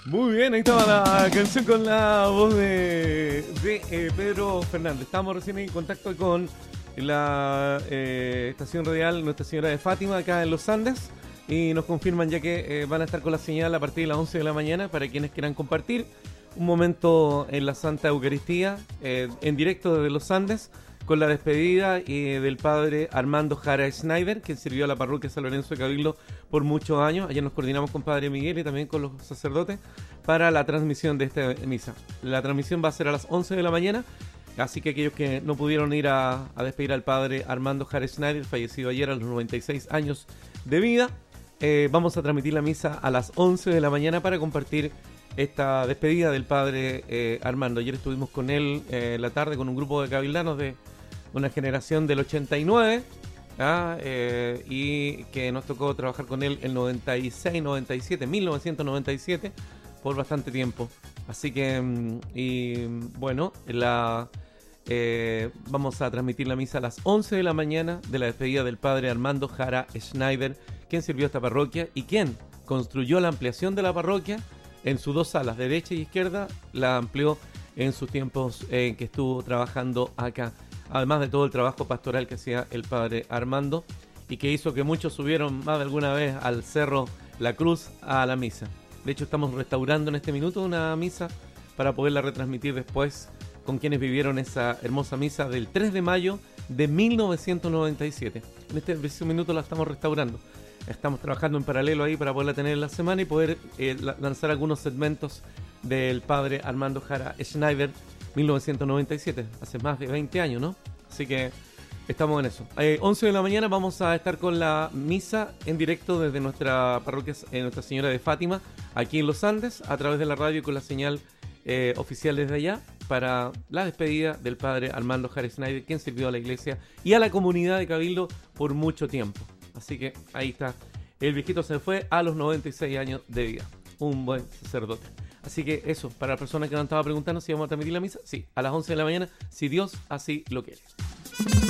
Muy bien, ahí estaba la canción con la voz de Pedro Fernández. Estábamos recién en contacto con la estación radial Nuestra Señora de Fátima acá en Los Andes y nos confirman ya que van a estar con la señal a partir de las 11 de la mañana para quienes quieran compartir un momento en la Santa Eucaristía en directo desde Los Andes con la despedida del padre Armando Jara Schneider, que sirvió a la parroquia San Lorenzo de Cabildo por muchos años. Ayer nos coordinamos con padre Miguel y también con los sacerdotes para la transmisión de esta misa. La transmisión va a ser a las 11 de la mañana, así que aquellos que no pudieron ir a despedir al padre Armando Jara Schneider, fallecido ayer a los 96 años de vida, vamos a transmitir la misa a las 11 de la mañana para compartir esta despedida del padre Armando. Ayer estuvimos con él en la tarde con un grupo de cabildanos de una generación del 89 y que nos tocó trabajar con él el 96, 97, 1997 por bastante tiempo. Así que, bueno, vamos a transmitir la misa a las 11 de la mañana de la despedida del padre Armando Jara Schneider, quien sirvió a esta parroquia y quien construyó la ampliación de la parroquia en sus dos salas, derecha y izquierda, la amplió en sus tiempos en que estuvo trabajando acá. Además de todo el trabajo pastoral que hacía el padre Armando y que hizo que muchos subieron más de alguna vez al Cerro La Cruz a la misa. De hecho, estamos restaurando en este minuto una misa para poderla retransmitir después con quienes vivieron esa hermosa misa del 3 de mayo de 1997. En este preciso minuto la estamos restaurando. Estamos trabajando en paralelo ahí para poderla tener en la semana y poder lanzar algunos segmentos del padre Armando Jara Schneider 1997, hace más de 20 años, ¿no? Así que estamos en eso. 11 de la mañana vamos a estar con la misa en directo desde nuestra parroquia Nuestra Señora de Fátima, aquí en Los Andes, a través de la radio y con la señal oficial desde allá, para la despedida del padre Armando Jara Schneider, quien sirvió a la iglesia y a la comunidad de Cabildo por mucho tiempo. Así que ahí está. El viejito se fue a los 96 años de vida. Un buen sacerdote. Así que eso, para la persona que nos estaba preguntando si vamos a transmitir la misa, sí, a las 11 de la mañana, si Dios así lo quiere.